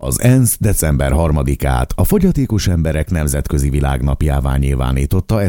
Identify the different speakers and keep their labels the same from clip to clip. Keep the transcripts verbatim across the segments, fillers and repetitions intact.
Speaker 1: Az ENSZ december harmadikát a fogyatékos emberek nemzetközi világnapjává nyilvánította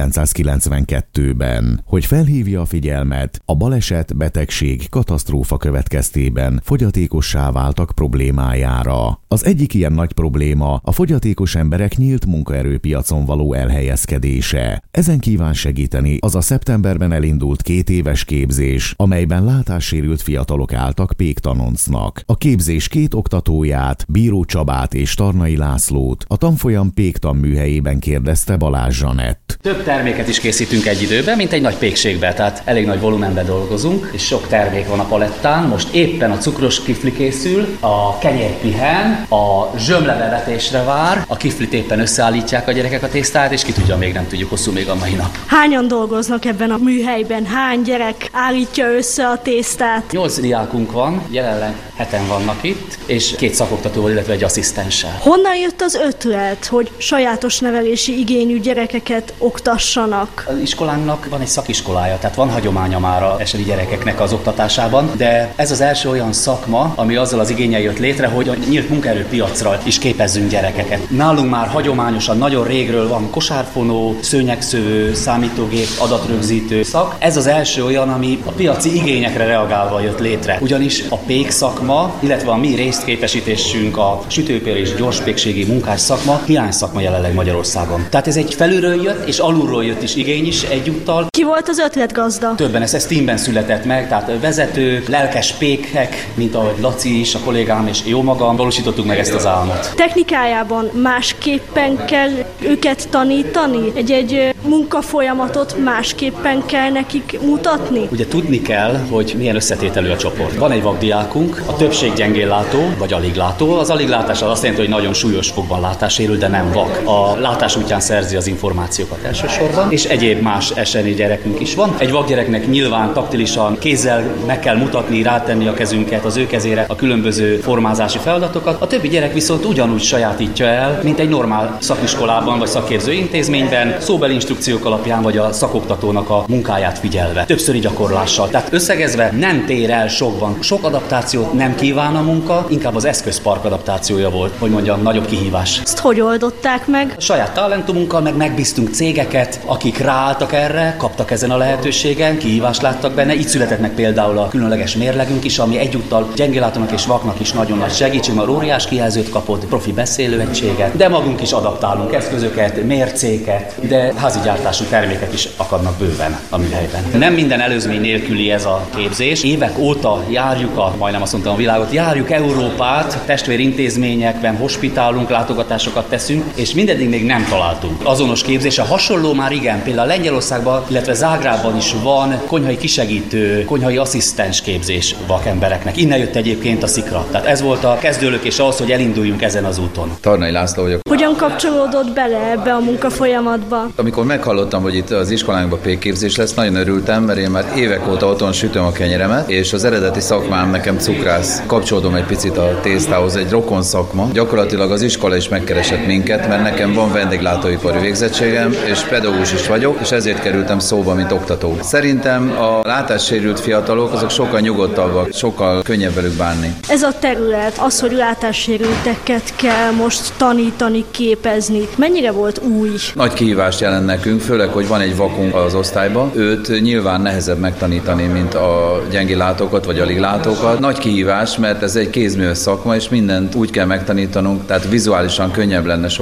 Speaker 1: ezerkilencszázkilencvenkettőben, hogy felhívja a figyelmet a baleset, betegség, katasztrófa következtében fogyatékossá váltak problémájára. Az egyik ilyen nagy probléma a fogyatékos emberek nyílt munkaerőpiacon való elhelyezkedése. Ezen kíván segíteni az a szeptemberben elindult két éves képzés, amelyben látássérült fiatalok álltak péktanoncnak. A képzés két oktatóját, Bíró Csabát és Tarnai Lászlót a tanfolyam péktan műhelyében kérdezte Balázs Zsanett.
Speaker 2: Több terméket is készítünk egy időben, mint egy nagy pékségbe, tehát elég nagy volumenben dolgozunk, és sok termék van a palettán. Most éppen a cukros kifli készül, a kenyér pihen, a zsömlebevetésre vár, a kiflit éppen összeállítják a gyerekek a tésztát, és ki tudja, még nem tudjuk, hosszú még a mai nap.
Speaker 3: Hányan dolgoznak ebben a műhelyben? Hány gyerek állítja össze a tésztát?
Speaker 2: Nyolc diákunk van, jelenleg heten vannak itt, és két szakoktatóval, illetve egy asszisztenssel.
Speaker 3: Honnan jött az ötlet, hogy sajátos nevelési igényű gyerekeket oktassanak?
Speaker 2: Az iskolánknak van egy szakiskolája, tehát van hagyománya már a eseli gyerekeknek az oktatásában, de ez az első olyan szakma, ami azzal az igénnyel jött létre, hogy a nyílt munkaerőpiacra is képezzünk gyerekeket. Nálunk már hagyományosan nagyon régről van kosárfonó, szőnyegszövő, számítógép, adatrögzítő szak. Ez az első olyan, ami a piaci igényekre reagálva jött létre. Ugyanis a pék szakma, illetve a mi résztképesítésünk, a sütőpér és gyorspékségi munkás szakma hiány szakma jelenleg Magyarországon. Tehát ez egy felülről jött és alulról jött is igény is egyúttal.
Speaker 3: Ki volt az ötletgazda?
Speaker 2: Többen, ez, ez teamben született meg, tehát vezető, lelkes pékek, mint ahogy Laci is, a kollégám és jó magam, valósítottuk meg ezt az álmot.
Speaker 3: Technikájában másképpen kell őket tanítani? Egy-egy munkafolyamatot másképpen kell nekik mutatni?
Speaker 2: Ugye tudni kell, hogy milyen összetételű a csoport. Van egy vakdiákunk, a többség gyengén látó, vagy alig látó. Az alig látás az azt jelenti, hogy nagyon súlyos fokban látássérült, de nem vak. A látás útján szerzi az információkat elsősorban, és egyéb más es en i gyerekünk is van. Egy vakgyereknek nyilván taktilisan kézzel meg kell mutatni, rátenni a kezünket az ő kezére a különböző formázási feladatokat. A többi gyerek viszont ugyanúgy sajátítja el, mint egy normál szakiskolában vagy szakképző intézményben, szóbeli instrukciók alapján vagy a szakoktatónak a munkáját figyelve, többszöri gyakorlással. Tehát összegezve nem tér el sokban. Sok adaptációt nem kíván a munka, inkább az eszközpark adaptációja volt, hogy mondjam, nagyobb kihívás.
Speaker 3: Ezt hogy oldották meg?
Speaker 2: A saját talentumunkkal meg megbíztunk cégeket, akik ráálltak erre, kaptak ezen a lehetőségen, kihívást láttak benne. Így született meg például a különleges mérlegünk is, ami egyúttal gyengénlátónak és vaknak is nagyon nagy segítség, mert óriás kijelzőt kapott, profi beszélőegységet, de magunk is adaptálunk eszközöket, mércéket, de házi gyártású termékek is akadnak bőven a műhelyben. Nem minden előzmény nélküli ez a képzés. Évek óta járjuk a, majdnem azt mondtam, a világot, járjuk Európát, testvérintézményekben hospitálunk, látogatásokat teszünk, és mindeddig még nem találtunk azonos képzése. Hasonló már igen, például Lengyelországban, illetve Zágrában is van konyhai kisegítő, konyhai asszisztens képzés vakembereknek. Innen jött egyébként a szikra. Tehát ez volt a kezdőlökés ahhoz, hogy elinduljunk ezen az úton.
Speaker 4: Tarnai László vagyok.
Speaker 3: Hogyan kapcsolódott bele ebbe a munkafolyamatba?
Speaker 4: Amikor meghallottam, hogy itt az iskolánkban pékképzés lesz, nagyon örültem, mert én már évek óta otthon sütöm a kenyeremet, és az eredeti szakmám nekem cukrász. Kapcsolódom egy picit a tésztához, egy rokon szakma. Gyakorlatilag az iskola is megkeresett minket, mert nekem van vendéglátóipari végzettségem, és pedagógus is vagyok, és ezért kerültem szóba, mint oktató. Szerintem a látássérült fiatalok azok sokkal nyugodtabbak, sokkal könnyebb velük bánni.
Speaker 3: Ez a terület, az, hogy látássérülteket kell most tanítani, képezni, mennyire volt új?
Speaker 4: Nagy kihívást jelent nekünk, főleg, hogy van egy vakunk az osztályban. Őt nyilván nehezebb megtanítani, mint a gyengénlátókat vagy aliglátókat. Nagy kihívás, mert ez egy kézműves szakma, és mindent úgy kell megtanítanunk, tehát vizuálisan könnyebb lenne